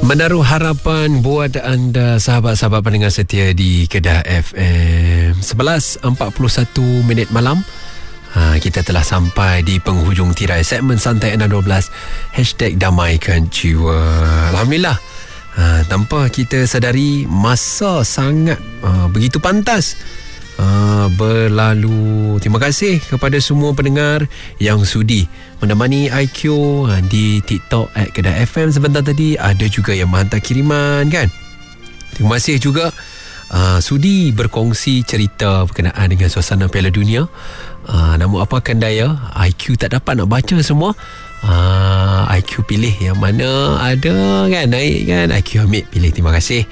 Menaruh harapan buat anda sahabat-sahabat pendengar setia di Kedah FM. 11.41 malam. Kita telah sampai di penghujung tirai segmen Santai 612 #Damaikan Jiwa. Alhamdulillah, tanpa kita sedari masa sangat begitu pantas berlalu. Terima kasih kepada semua pendengar yang sudi menemani IQ di TikTok @Kedah FM sebentar tadi. Ada juga yang menghantar kiriman kan. Terima kasih juga sudi berkongsi cerita berkenaan dengan suasana Piala Dunia. Namun apakan daya, IQ tak dapat nak baca semua. IQ pilih yang mana ada kan, naik kan, IQ ambil pilih. Terima kasih.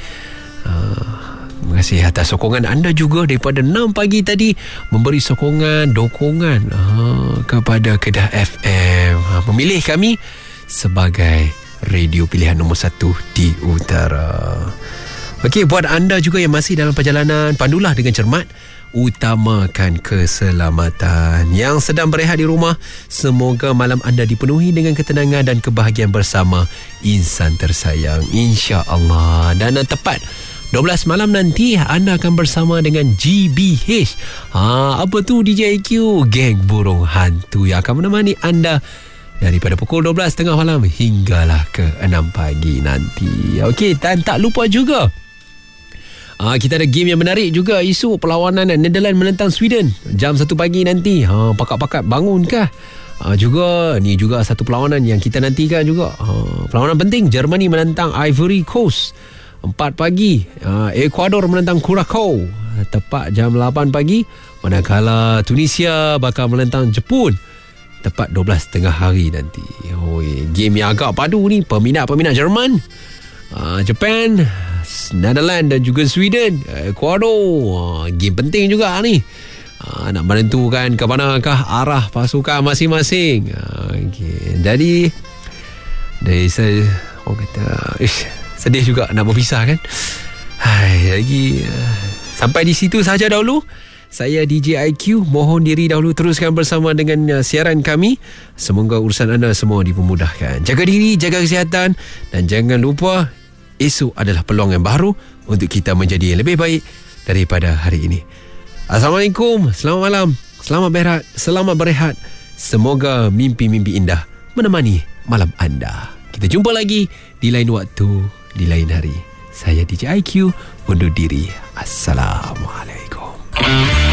Terima kasih atas sokongan anda juga daripada 6 pagi tadi, memberi sokongan, dokongan kepada Kedah FM, memilih kami sebagai radio pilihan nombor 1 di utara. Okey, buat anda juga yang masih dalam perjalanan, pandulah dengan cermat, utamakan keselamatan. Yang sedang berehat di rumah, semoga malam anda dipenuhi dengan ketenangan dan kebahagiaan bersama insan tersayang, insya-Allah. Dan tepat 12 malam nanti anda akan bersama dengan GBH. Apa tu DJ IQ? Geng Burung Hantu yang akan menemani anda daripada pukul 12 tengah malam hinggalah ke 6 pagi nanti. Okey, dan tak lupa juga kita ada game yang menarik juga, isu perlawanan Netherlands menentang Sweden jam 1 pagi nanti. Pakat-pakat bangunkah? Juga ni juga satu perlawanan yang kita nantikan juga. Perlawanan penting, Germany menentang Ivory Coast 4 pagi. Ecuador menentang Curacao tepat jam 8 pagi. Manakala Tunisia bakal menentang Jepun tepat 12 tengah hari nanti. Game yang agak padu ni, peminat-peminat Jerman, Japan, Netherlands dan juga Sweden, Ecuador. Game penting juga ni. Nak menentukan ke manakah arah pasukan masing-masing. Jadi dari saya orang kata sedih juga nak berpisah kan. Lagi sampai di situ sahaja dahulu. Saya DJ IQ mohon diri dahulu, teruskan bersama dengan siaran kami. Semoga urusan anda semua dipermudahkan. Jaga diri, jaga kesihatan, dan jangan lupa esok adalah peluang yang baru untuk kita menjadi yang lebih baik daripada hari ini. Assalamualaikum, selamat malam, selamat berehat. Semoga mimpi-mimpi indah menemani malam anda. Kita jumpa lagi di lain waktu, di lain hari. Saya DJ IQ undur diri. Assalamualaikum.